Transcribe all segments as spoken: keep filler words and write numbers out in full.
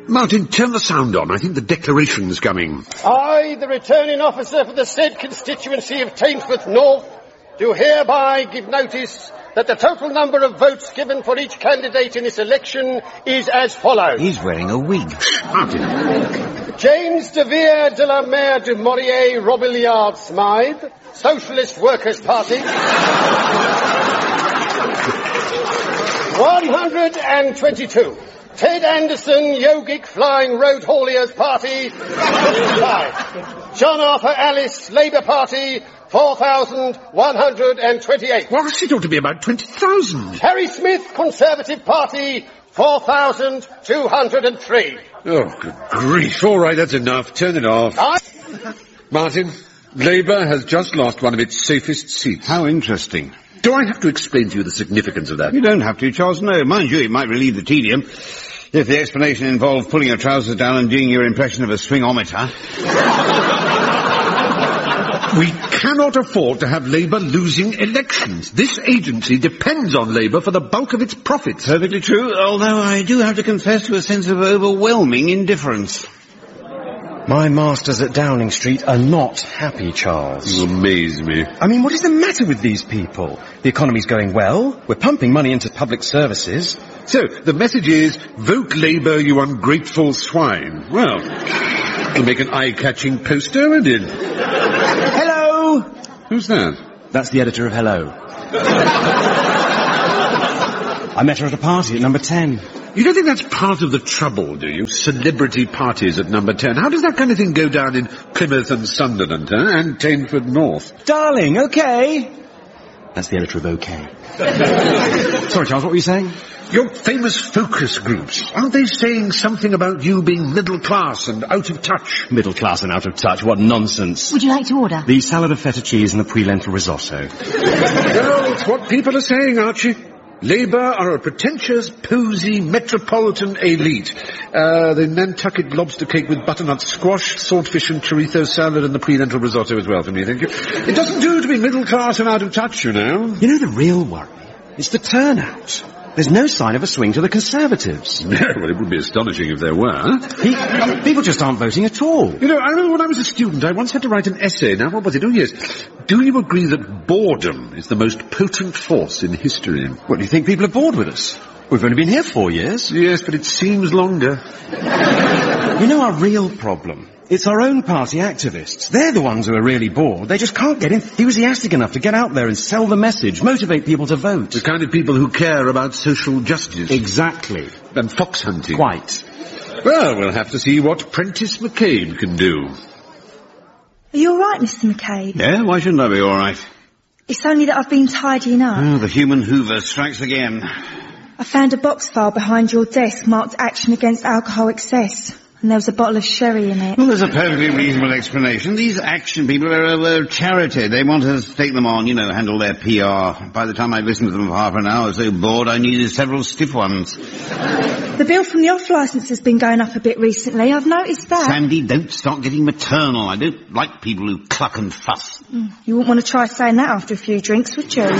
Martin, turn the sound on. I think the declaration's coming. I, the returning officer for the said constituency of Thamesworth North, do hereby give notice that the total number of votes given for each candidate in this election is as follows. He's wearing a wig. Martin. James de Vere de la Mare de Maurier Robiliard Smythe, Socialist Workers' Party. one hundred twenty-two. Ted Anderson, Yogic Flying Road Hauliers Party, fifty-five. John Arthur Alice, Labour Party, four thousand one hundred twenty-eight. Well, it ought to be about twenty thousand. Harry Smith, Conservative Party, four thousand two hundred three. Oh, good grief. All right, that's enough. Turn it off. I... Martin, Labour has just lost one of its safest seats. How interesting. Do I have to explain to you the significance of that? You don't have to, Charles, no. Mind you, it might relieve the tedium if the explanation involved pulling your trousers down and doing your impression of a swingometer. We cannot afford to have Labour losing elections. This agency depends on Labour for the bulk of its profits. Perfectly true, although I do have to confess to a sense of overwhelming indifference. My masters at Downing Street are not happy, Charles. You amaze me. I mean, what is the matter with these people? The economy's going well. We're pumping money into public services. So, the message is, vote Labour, you ungrateful swine. Well, it'll make an eye-catching poster, won't it? Hello! Who's that? That's the editor of Hello. I met her at a party at number ten. You don't think that's part of the trouble, do you? Celebrity parties at number ten. How does that kind of thing go down in Plymouth and Sunderland, huh? And Thamesworth North? Darling, OK. That's the editor of OK. Sorry, Charles, what were you saying? Your famous focus groups, aren't they saying something about you being middle class and out of touch? Middle class and out of touch, what nonsense. Would you like to order? The salad of feta cheese and the pre-lentil risotto. Well, it's what people are saying, Archie. Labour are a pretentious, posy, metropolitan elite. Uh, the Nantucket lobster cake with butternut squash, saltfish and chorizo salad and the pre-lentil risotto as well for me, thank you. It doesn't do to be middle class and out of touch, you know. You know the real worry? It's the turnout. There's no sign of a swing to the Conservatives. No, well, it would be astonishing if there were. He, people just aren't voting at all. You know, I remember when I was a student, I once had to write an essay. Now, what was it? Oh, yes. Do you agree that boredom is the most potent force in history? What, do you think people are bored with us? We've only been here four years. Yes, but it seems longer. You know our real problem? It's our own party activists. They're the ones who are really bored. They just can't get enthusiastic enough to get out there and sell the message, motivate people to vote. The kind of people who care about social justice. Exactly. And fox hunting. Quite. Well, we'll have to see what Prentice McCabe can do. Are you all right, Mister McCabe? Yeah, why shouldn't I be all right? It's only that I've been tidying up. Oh, the human Hoover strikes again. I found a box file behind your desk marked Action Against Alcohol Excess. And there was a bottle of sherry in it. Well, there's a perfectly reasonable explanation. These action people are a, a charity. They want us to take them on, you know, handle their P R. By the time I listened to them for half an hour, I was so bored I needed several stiff ones. The bill from the off-licence has been going up a bit recently. I've noticed that. Sandy, don't start getting maternal. I don't like people who cluck and fuss. Mm, you wouldn't want to try saying that after a few drinks, would you?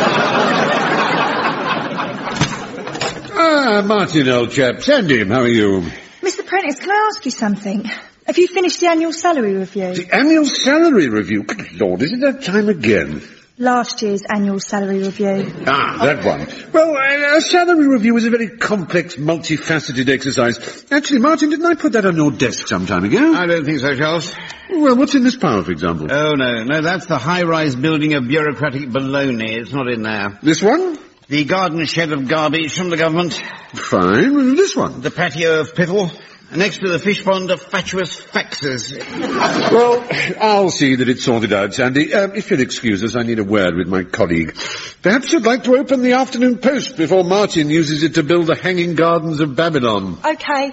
Ah, Martin, old chap. Sandy, how are you? Mister Prentice, can I ask you something? Have you finished the annual salary review? The annual salary review? Good Lord, is it that time again? Last year's annual salary review. Ah, that one. Well, a salary review is a very complex, multifaceted exercise. Actually, Martin, didn't I put that on your desk some time ago? I don't think so, Charles. Well, what's in this pile, for example? Oh, no, no, that's the high-rise building of bureaucratic baloney. It's not in there. This one? The garden shed of garbage from the government. Fine. This one? The patio of piffle. Next to the fish pond of fatuous faxes. Well, I'll see that it's sorted out, Sandy. Um, if you'll excuse us, I need a word with my colleague. Perhaps you'd like to open the afternoon post before Martin uses it to build the Hanging Gardens of Babylon. OK.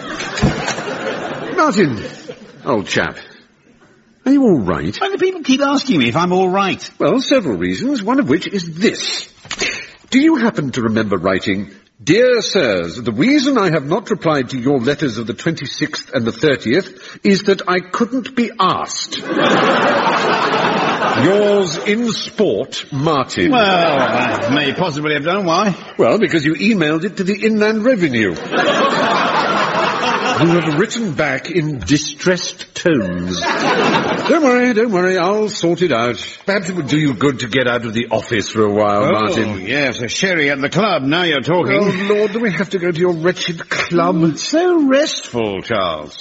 Martin, old chap, are you all right? Why do people keep asking me if I'm all right? Well, several reasons, one of which is this. Do you happen to remember writing, "Dear Sirs, the reason I have not replied to your letters of the twenty-sixth and the thirtieth is that I couldn't be asked." Yours in sport, Martin. Well, I may possibly have done. Why? Well, because you emailed it to the Inland Revenue. who have written back in distressed tones. Don't worry, don't worry, I'll sort it out. Perhaps it would do you good to get out of the office for a while, Oh, Martin. yes, a sherry at the club. Now you're talking. Oh, Lord, do we have to go to your wretched club? It's so restful, Charles.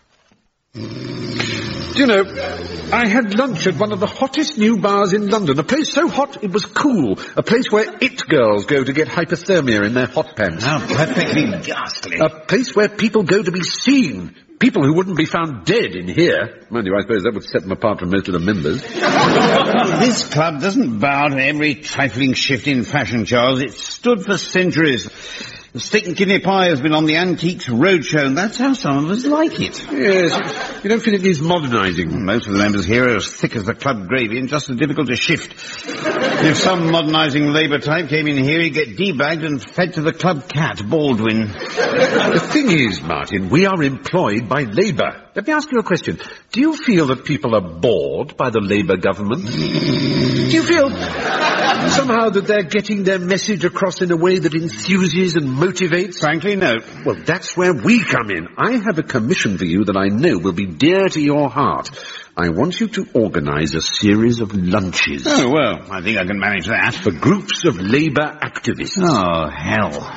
Do you know, I had lunch at one of the hottest new bars in London. A place so hot it was cool. A place where it girls go to get hypothermia in their hot pants. How perfectly ghastly. A place where people go to be seen. People who wouldn't be found dead in here. Mind you, I suppose that would set them apart from most of the members. This club doesn't bow to every trifling shift in fashion, Charles. It's stood for centuries. The steak and kidney pie has been on the Antiques Roadshow, and that's how some of us like it. Yes, you don't feel it needs modernising. Most of the members here are as thick as the club gravy and just as difficult to shift. If some modernising Labour type came in here, he'd get debagged and fed to the club cat, Baldwin. The thing is, Martin, we are employed by Labour. Let me ask you a question. Do you feel that people are bored by the Labour government? Do you feel somehow that they're getting their message across in a way that enthuses and motivates? Frankly, no. Well, that's where we come in. I have a commission for you that I know will be dear to your heart. I want you to organise a series of lunches. Oh, well, I think I can manage that. For groups of Labour activists. Oh, hell.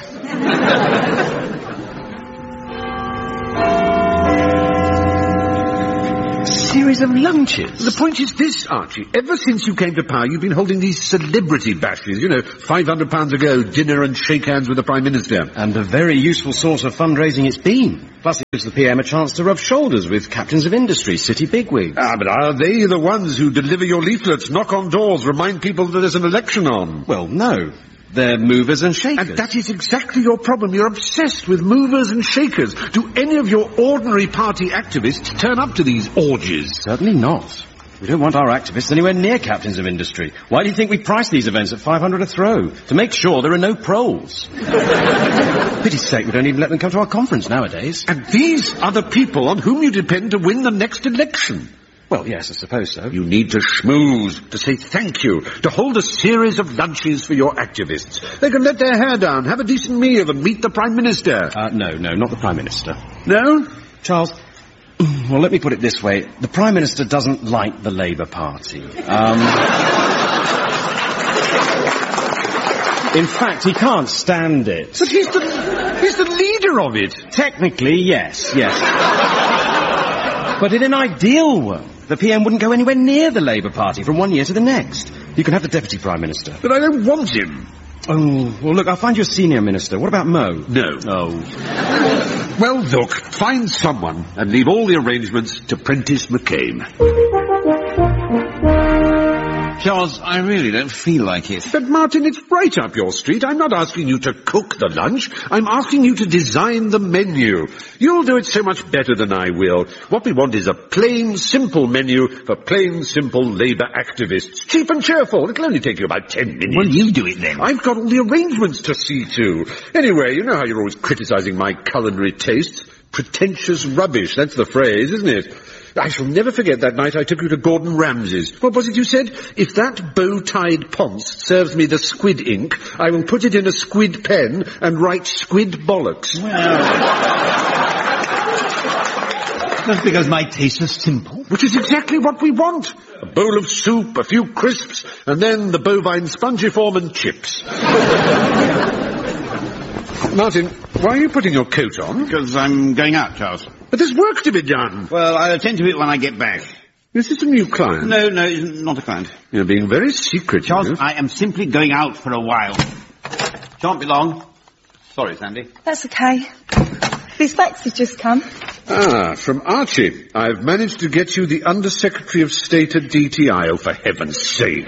Series of lunches. The point is this, Archie. Ever since you came to power, you've been holding these celebrity bashes. You know, five hundred pounds ago, dinner and shake hands with the Prime Minister. And a very useful source of fundraising it's been. Plus it gives the P M a chance to rub shoulders with captains of industry, city bigwigs. Ah, but are they the ones who deliver your leaflets, knock on doors, remind people that there's an election on? Well, no. They're movers and shakers. And that is exactly your problem. You're obsessed with movers and shakers. Do any of your ordinary party activists turn up to these orgies? Certainly not. We don't want our activists anywhere near captains of industry. Why do you think we price these events at five hundred a throw? To make sure there are no proles. Pity's sake, we don't even let them come to our conference nowadays. And these are the people on whom you depend to win the next election. Well, yes, I suppose so. You need to schmooze, to say thank you, to hold a series of lunches for your activists. They can let their hair down, have a decent meal and meet the Prime Minister. Uh, no, no, not the Prime Minister. No? Charles, well, let me put it this way. The Prime Minister doesn't like the Labour Party. Um, in fact, he can't stand it. But he's the, he's the leader of it. Technically, yes, yes. But in an ideal world, the P M wouldn't go anywhere near the Labour Party from one year to the next. You can have the Deputy Prime Minister. But I don't want him. Oh, well, look, I'll find you a senior minister. What about Mo? No. Oh. Well, look, find someone and leave all the arrangements to Prentice McCabe. Charles, I really don't feel like it. But, Martin, it's right up your street. I'm not asking you to cook the lunch. I'm asking you to design the menu. You'll do it so much better than I will. What we want is a plain, simple menu for plain, simple Labour activists. Cheap and cheerful. It'll only take you about ten minutes. Well, you do it then. I've got all the arrangements to see to. Anyway, you know how you're always criticising my culinary tastes. Pretentious rubbish, that's the phrase, isn't it? I shall never forget that night I took you to Gordon Ramsay's. What was it you said? If that bow-tied ponce serves me the squid ink, I will put it in a squid pen and write squid bollocks. Well, that's because my taste is simple. Which is exactly what we want. A bowl of soup, a few crisps, and then the bovine spongiform and chips. Martin, why are you putting your coat on? Because I'm going out, Charles. But there's work to be done. Well, I'll attend to it when I get back. Is this a new client? No, no, it's not a client. You're being very secret, Charles, you know. I am simply going out for a while. Shan't be long. Sorry, Sandy. That's okay. These fax have just come. Ah, from Archie. I've managed to get you the Under-Secretary of State at D T I. Oh, for heaven's sake.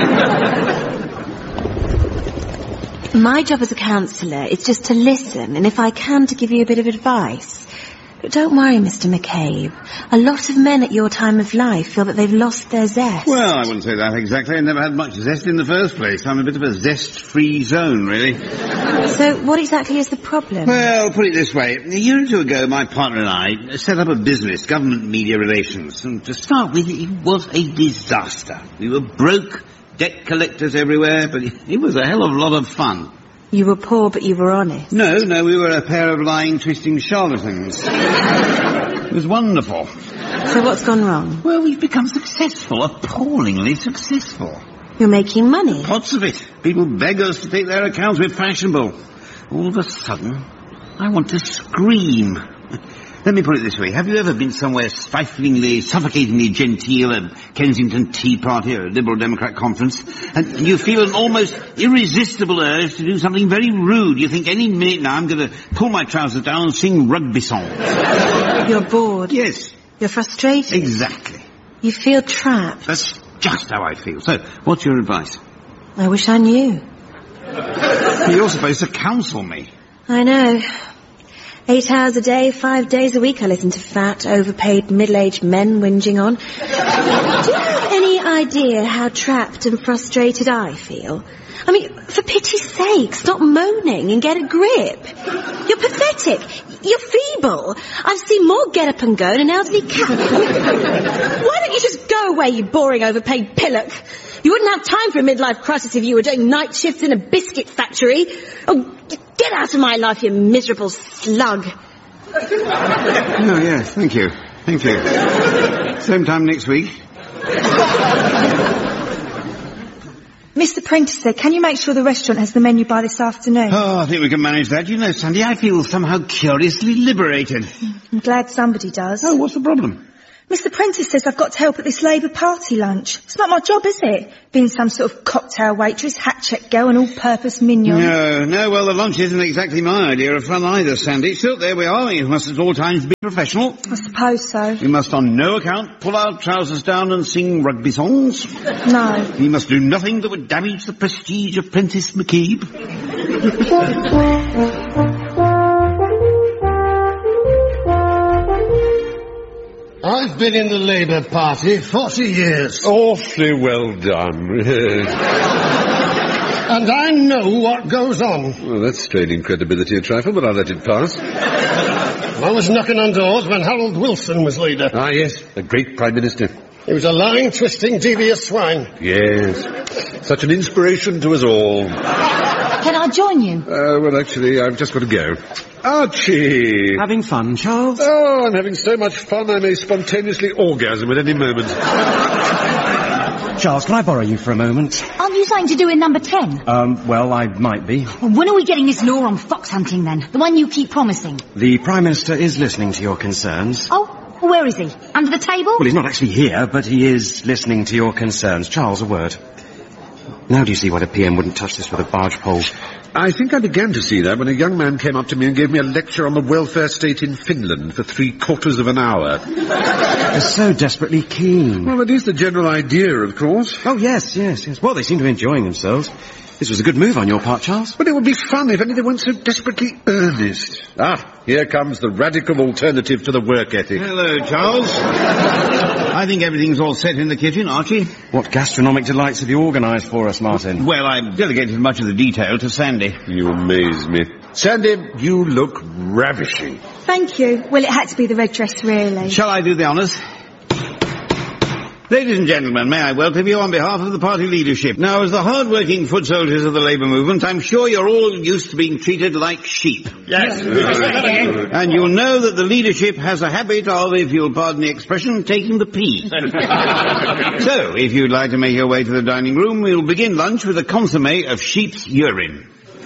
My job as a counsellor is just to listen, and if I can, to give you a bit of advice. But don't worry, Mister McCabe. A lot of men at your time of life feel that they've lost their zest. Well, I wouldn't say that exactly. I never had much zest in the first place. I'm a bit of a zest-free zone, really. So what exactly is the problem? Well, put it this way. A year or two ago, my partner and I set up a business, government media relations. And to start with, it was a disaster. We were broke, debt collectors everywhere, but it was a hell of a lot of fun. You were poor, but you were honest. No, no, we were a pair of lying, twisting charlatans. It was wonderful. So what's gone wrong? Well, we've become successful, appallingly successful. You're making money. Lots of it. People beg us to take their accounts. We're fashionable. All of a sudden, I want to scream. Let me put it this way. Have you ever been somewhere stiflingly, suffocatingly genteel, a Kensington Tea Party or a Liberal Democrat conference, and you feel an almost irresistible urge to do something very rude? You think any minute now I'm going to pull my trousers down and sing rugby songs. You're bored. Yes. You're frustrated. Exactly. You feel trapped. That's just how I feel. So, what's your advice? I wish I knew. You're supposed to counsel me. I know. Eight hours a day, five days a week I listen to fat, overpaid, middle-aged men whinging on. Do you have any idea how trapped and frustrated I feel? I mean, for pity's sake, stop moaning and get a grip. You're pathetic. You're feeble. I've seen more get up and go than an elderly cat. Why don't you just go away, you boring, overpaid pillock? You wouldn't have time for a midlife crisis if you were doing night shifts in a biscuit factory. Oh, get out of my life, you miserable slug. Oh, yes, thank you. Thank you. Same time next week. Mister Prentice, can you make sure the restaurant has the menu by this afternoon? Oh, I think we can manage that. You know, Sandy, I feel somehow curiously liberated. I'm glad somebody does. Oh, what's the problem? Mister Prentice says I've got to help at this Labour Party lunch. It's not my job, is it? Being some sort of cocktail waitress, hat-check girl and all-purpose mignon. No, no, well, the lunch isn't exactly my idea of fun either, Sandy. Still, there we are. We must at all times be professional. I suppose so. We must on no account pull our trousers down and sing rugby songs. No. We must do nothing that would damage the prestige of Prentice McKeeb. I've been in the Labour Party forty years. Awfully well done. And I know what goes on. Well, that's straining credibility a trifle, but I'll let it pass. I was knocking on doors when Harold Wilson was leader. Ah, yes, a great Prime Minister. He was a lying, twisting, devious swine. Yes, such an inspiration to us all. Can I join you? Uh, well, actually, I've just got to go. Archie! Having fun, Charles? Oh, I'm having so much fun I may spontaneously orgasm at any moment. Charles, can I borrow you for a moment? Aren't you something to do in number ten? Um, well, I might be. Well, when are we getting this law on fox hunting, then? The one you keep promising? The Prime Minister is listening to your concerns. Oh, where is he? Under the table? Well, he's not actually here, but he is listening to your concerns. Charles, a word. Now do you see why the P M wouldn't touch this with a barge pole? I think I began to see that when a young man came up to me and gave me a lecture on the welfare state in Finland for three quarters of an hour. They're so desperately keen. Well, that is the general idea, of course. Oh, yes, yes, yes. Well, they seem to be enjoying themselves. This was a good move on your part, Charles. But it would be fun if only they weren't so desperately earnest. Ah, here comes the radical alternative to the work ethic. Hello, Charles. I think everything's all set in the kitchen, Archie. What gastronomic delights have you organised for us, Martin? Well, I've delegated much of the detail to Sandy. You amaze me. Sandy, you look ravishing. Thank you. Well, it had to be the red dress, really. Shall I do the honours? Ladies and gentlemen, may I welcome you on behalf of the party leadership. Now, as the hard-working foot soldiers of the Labour movement, I'm sure you're all used to being treated like sheep. Yes. And you'll know that the leadership has a habit of, if you'll pardon the expression, taking the pee. So, if you'd like to make your way to the dining room, we'll begin lunch with a consommé of sheep's urine.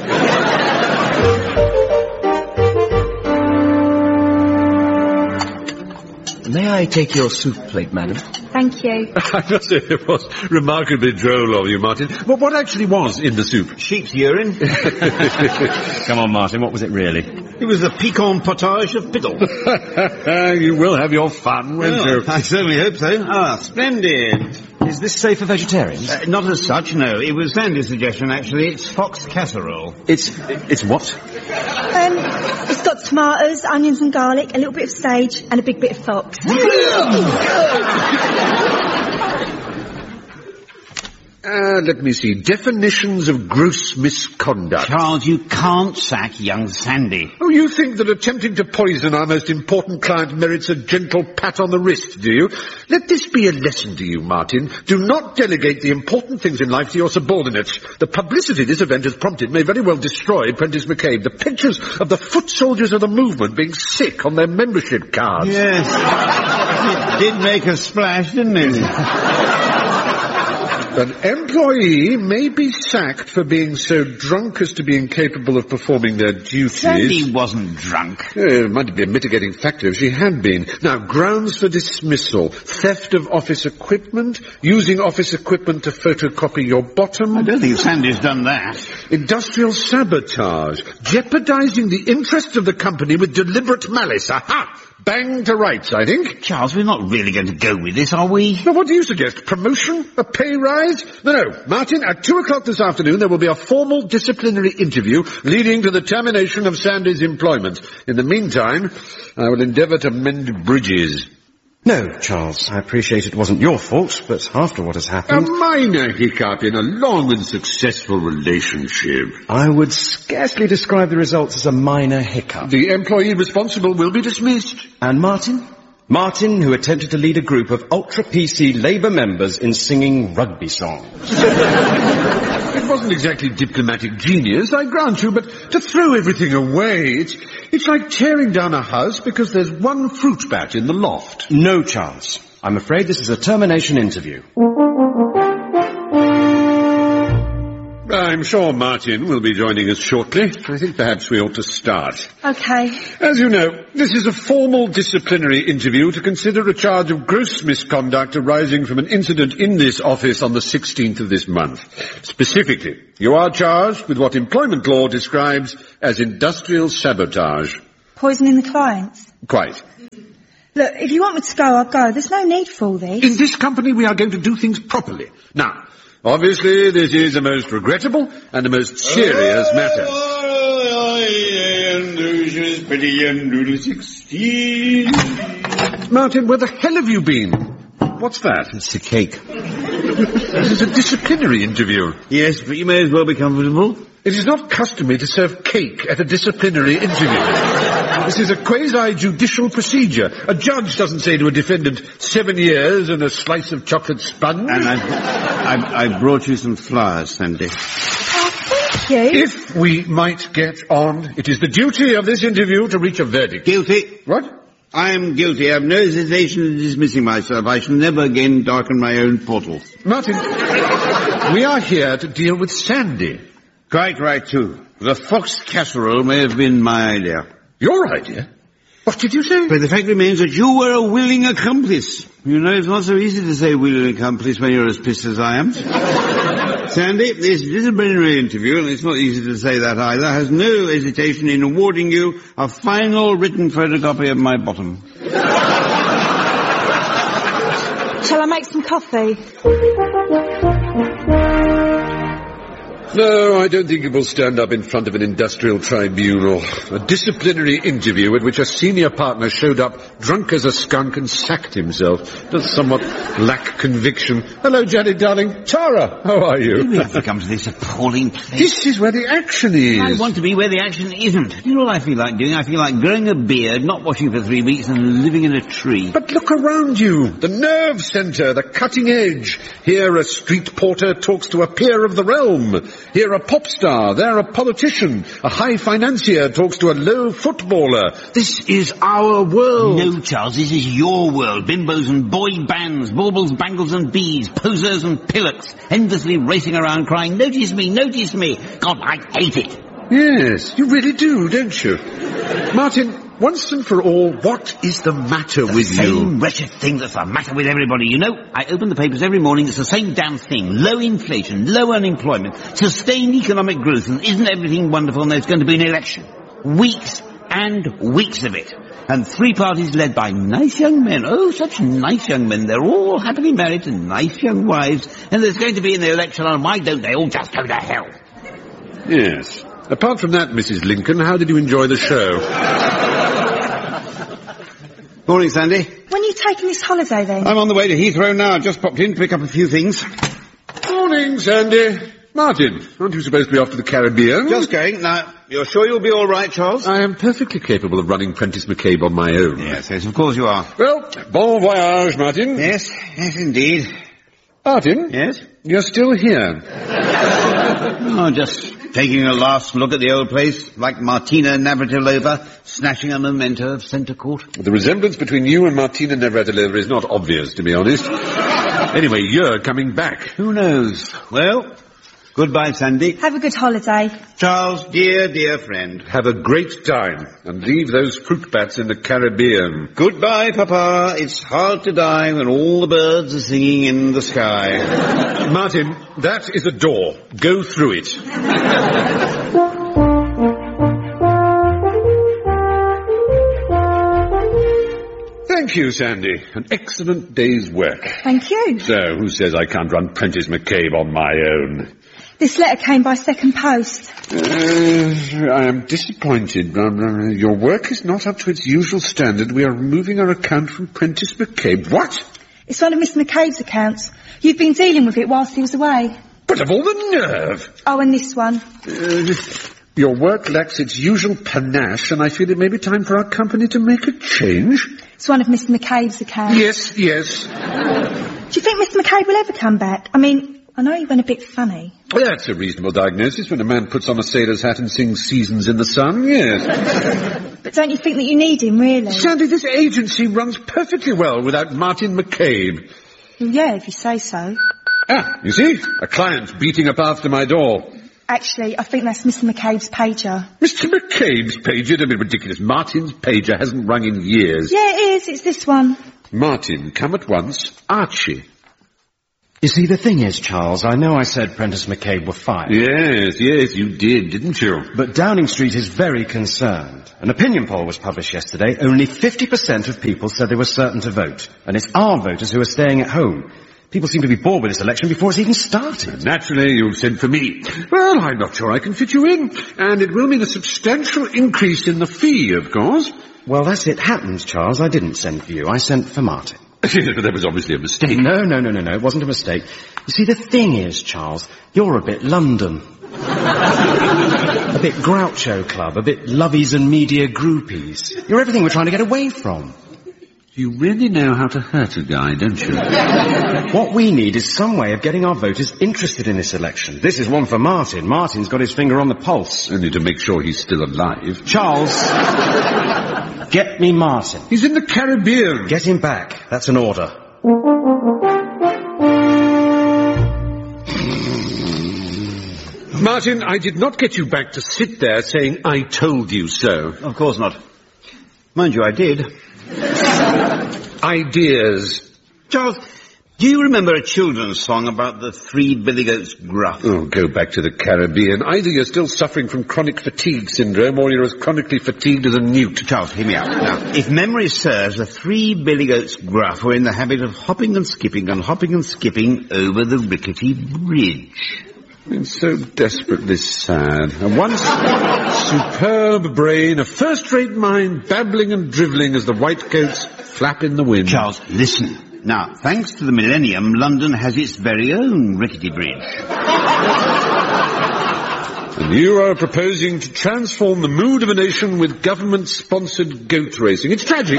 May I take your soup plate, madam? Thank you. I must say it was remarkably droll of you, Martin. But what actually was in the soup? Sheep's urine. Come on, Martin, what was it really? It was the piquant potage of pickle. You will have your fun, won't Well, you? I certainly hope so. Ah, splendid. Is this safe for vegetarians? Uh, not as such, no. It was Sandy's suggestion, actually. It's fox casserole. It's... it's what? Um, it's got tomatoes, onions and garlic, a little bit of sage and a big bit of fox. Uh, let me see. Definitions of gross misconduct. Charles, you can't sack young Sandy. Oh, you think that attempting to poison our most important client merits a gentle pat on the wrist, do you? Let this be a lesson to you, Martin. Do not delegate the important things in life to your subordinates. The publicity this event has prompted may very well destroy Prentice McCabe. The pictures of the foot soldiers of the movement being sick on their membership cards. Yes. It did make a splash, didn't it? An employee may be sacked for being so drunk as to be incapable of performing their duties. Sandy wasn't drunk. Uh, it might be a mitigating factor if she had been. Now, grounds for dismissal. Theft of office equipment. Using office equipment to photocopy your bottom. I don't think Sandy's done that. Industrial sabotage. Jeopardizing the interests of the company with deliberate malice. Aha! Bang to rights, I think. Charles, we're not really going to go with this, are we? Now, what do you suggest? Promotion? A pay rise? No, no. Martin, at two o'clock this afternoon there will be a formal disciplinary interview leading to the termination of Sandy's employment. In the meantime, I will endeavour to mend bridges. No, Charles, I appreciate it wasn't your fault, but after what has A happened... minor hiccup in a long and successful relationship. I would scarcely describe the results as a minor hiccup. The employee responsible will be dismissed. And Martin? Martin, who attempted to lead a group of ultra-P C Labour members in singing rugby songs. It wasn't exactly diplomatic genius, I grant you, but to throw everything away, it's, it's like tearing down a house because there's one fruit bat in the loft. No, Charles. I'm afraid this is a termination interview. I'm sure Martin will be joining us shortly. I think perhaps we ought to start. OK. As you know, this is a formal disciplinary interview to consider a charge of gross misconduct arising from an incident in this office on the sixteenth of this month. Specifically, you are charged with what employment law describes as industrial sabotage. Poisoning the clients? Quite. Look, if you want me to go, I'll go. There's no need for all this. In this company, we are going to do things properly. Now, obviously, this is a most regrettable and a most serious matter. Martin, where the hell have you been? What's that? It's a cake. This is a disciplinary interview. Yes, but you may as well be comfortable. It is not customary to serve cake at a disciplinary interview. This is a quasi-judicial procedure. A judge doesn't say to a defendant, seven years and a slice of chocolate sponge. And I've, I've, I've brought you some flowers, Sandy. Oh, thank you. If we might get on, it is the duty of this interview to reach a verdict. Guilty. What? I am guilty. I have no hesitation in dismissing myself. I shall never again darken my own portal. Martin, we are here to deal with Sandy. Quite right, too. The fox casserole may have been my idea. Your idea? What did you say? But the fact remains that you were a willing accomplice. You know, it's not so easy to say willing accomplice when you're as pissed as I am. Sandy, this disciplinary interview, and it's not easy to say that either, has no hesitation in awarding you a final written photocopy of my bottom. Shall I make some coffee? No, I don't think it will stand up in front of an industrial tribunal. A disciplinary interview at which a senior partner showed up drunk as a skunk and sacked himself does somewhat lack conviction. Hello, Janet, darling. Tara, how are you? We have to come to this appalling place. This is where the action is. I want to be where the action isn't. You know what I feel like doing? I feel like growing a beard, not washing for three weeks, and living in a tree. But look around you. The nerve centre, the cutting edge. Here a street porter talks to a peer of the realm. Here a pop star, there a politician, a high financier talks to a low footballer. This is our world. No, Charles, this is your world. Bimbos and boy bands, baubles, bangles and bees, posers and pillocks, endlessly racing around crying, notice me, notice me. God, I hate it. Yes, you really do, don't you? Martin, once and for all, what is the matter the with you? The same wretched thing that's the matter with everybody. You know, I open the papers every morning, it's the same damn thing. Low inflation, low unemployment, sustained economic growth, and isn't everything wonderful, and there's going to be an election. Weeks and weeks of it. And three parties led by nice young men. Oh, such nice young men. They're all happily married to nice young wives. And there's going to be an election, and why don't they all just go to hell? Yes. Apart from that, Missus Lincoln, how did you enjoy the show? Morning, Sandy. When are you taking this holiday, then? I'm on the way to Heathrow now. Just popped in to pick up a few things. Morning. morning, Sandy. Martin, aren't you supposed to be off to the Caribbean? Just going. Now, you're sure you'll be all right, Charles? I am perfectly capable of running Prentice McCabe on my own. Yes, yes, of course you are. Well, bon voyage, Martin. Yes, yes, indeed. Martin? Yes? You're still here. Oh, just taking a last look at the old place, like Martina Navratilova snatching a memento of Centre Court. The resemblance between you and Martina Navratilova is not obvious, to be honest. Anyway, you're coming back. Who knows? Well, goodbye, Sandy. Have a good holiday. Charles, dear, dear friend. Have a great time, and leave those fruit bats in the Caribbean. Goodbye, Papa. It's hard to die when all the birds are singing in the sky. Martin, that is a door. Go through it. Thank you, Sandy. An excellent day's work. Thank you. So, who says I can't run Prentice McCabe on my own? This letter came by second post. Uh, I am disappointed. Uh, your work is not up to its usual standard. We are removing our account from Prentice McCabe. What? It's one of Mister McCabe's accounts. You've been dealing with it whilst he was away. But of all the nerve! Oh, and this one. Uh, your work lacks its usual panache, and I feel it may be time for our company to make a change. It's one of Mister McCabe's accounts. Yes, yes. Do you think Mister McCabe will ever come back? I mean, I know he went a bit funny. Well, that's a reasonable diagnosis when a man puts on a sailor's hat and sings Seasons in the Sun, yes. But don't you think that you need him, really? Sandy, this agency runs perfectly well without Martin McCabe. Well, yeah, if you say so. Ah, you see? A client beating up after my door. Actually, I think that's Mister McCabe's pager. Mister McCabe's pager? Don't be ridiculous. Martin's pager hasn't rung in years. Yeah, it is. It's this one. Martin, come at once. Archie. You see, the thing is, Charles, I know I said Prentice McCabe were fired. Yes, yes, you did, didn't you? But Downing Street is very concerned. An opinion poll was published yesterday. Only fifty percent of people said they were certain to vote. And it's our voters who are staying at home. People seem to be bored with this election before it's even started. Naturally, you've sent for me. Well, I'm not sure I can fit you in. And it will mean a substantial increase in the fee, of course. Well, as it happens, Charles, I didn't send for you. I sent for Martin. But that was obviously a mistake. No, no, no, no, no. It wasn't a mistake. You see, the thing is, Charles, you're a bit London. A bit Groucho Club, a bit lovies and media groupies. You're everything we're trying to get away from. You really know how to hurt a guy, don't you? What we need is some way of getting our voters interested in this election. This is one for Martin. Martin's got his finger on the pulse. Only to make sure he's still alive. Charles, get me Martin. He's in the Caribbean. Get him back. That's an order. Martin, I did not get you back to sit there saying, I told you so. Of course not. Mind you, I did. Ideas. Charles, do you remember a children's song about the three billy goats gruff? Oh, go back to the Caribbean. Either you're still suffering from chronic fatigue syndrome or you're as chronically fatigued as a newt. Charles, hear me out. Now, if memory serves, the three billy goats gruff were in the habit of hopping and skipping and hopping and skipping over the rickety bridge. It's so desperately sad. A once superb brain, a first-rate mind, babbling and drivelling as the white goats flap in the wind. Charles, listen. Now, thanks to the millennium, London has its very own rickety bridge. And you are proposing to transform the mood of a nation with government-sponsored goat racing. It's tragic.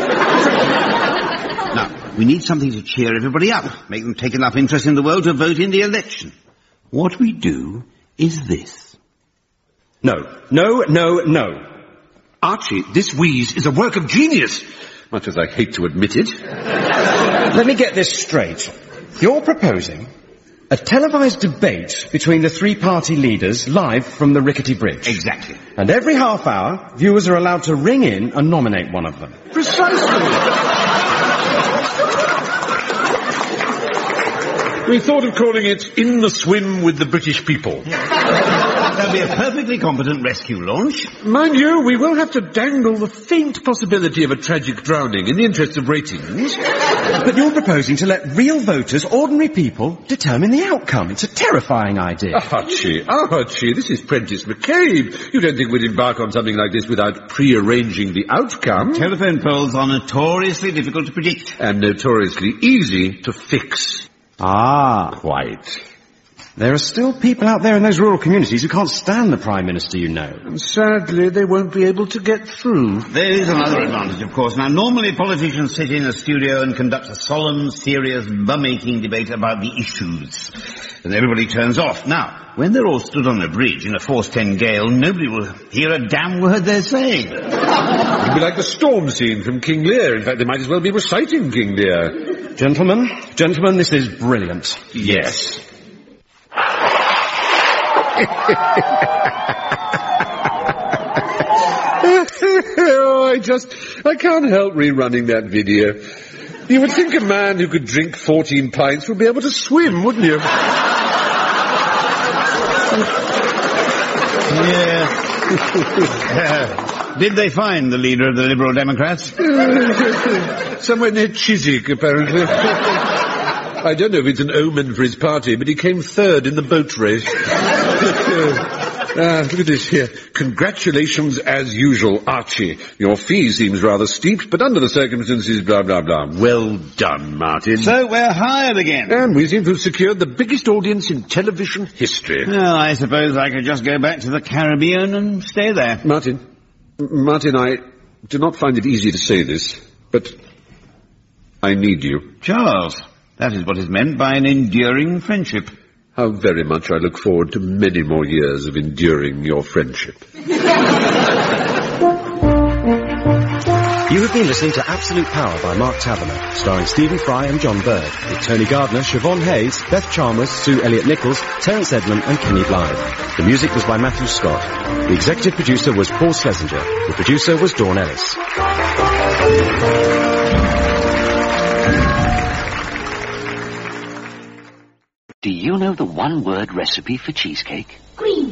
Now, we need something to cheer everybody up, make them take enough interest in the world to vote in the election. What we do is this. No, no, no, no. Archie, this wheeze is a work of genius, much as I hate to admit it. Let me get this straight. You're proposing a televised debate between the three party leaders live from the rickety bridge. Exactly. And every half hour, viewers are allowed to ring in and nominate one of them. Precisely. We thought of calling it In the Swim with the British People. That'll be a perfectly competent rescue launch. Mind you, we will have to dangle the faint possibility of a tragic drowning in the interest of ratings. But you're proposing to let real voters, ordinary people, determine the outcome. It's a terrifying idea. Archie, Archie, this is Prentice McCabe. You don't think we'd embark on something like this without pre-arranging the outcome? Telephone polls are notoriously difficult to predict. And notoriously easy to fix. Ah. Quite. There are still people out there in those rural communities who can't stand the Prime Minister, you know. And sadly, they won't be able to get through. There is another advantage, of course. Now, normally politicians sit in a studio and conduct a solemn, serious, bum-aching debate about the issues. And everybody turns off. Now, when they're all stood on a bridge in a force ten gale, nobody will hear a damn word they're saying. It'd be like the storm scene from King Lear. In fact, they might as well be reciting King Lear. Gentlemen, gentlemen, this is brilliant. Yes. Oh, I just, I can't help rerunning that video. You would think a man who could drink fourteen pints would be able to swim, wouldn't you? Yeah. Did they find the leader of the Liberal Democrats? Somewhere near Chiswick, apparently. I don't know if it's an omen for his party, but he came third in the boat race. Ah, look at this here. Congratulations as usual, Archie. Your fee seems rather steep, but under the circumstances, blah, blah, blah. Well done, Martin. So we're hired again. And we seem to have secured the biggest audience in television history. Well, I suppose I could just go back to the Caribbean and stay there. Martin, Martin, I do not find it easy to say this, but I need you. Charles, that is what is meant by an enduring friendship. How very much I look forward to many more years of enduring your friendship. You have been listening to Absolute Power by Mark Taverner, starring Stephen Fry and John Bird, with Tony Gardner, Siobhan Hayes, Beth Chalmers, Sue Elliott-Nichols, Terence Edmund and Kenny Blythe. The music was by Matthew Scott. The executive producer was Paul Schlesinger. The producer was Dawn Ellis. Do you know the one-word recipe for cheesecake? Green.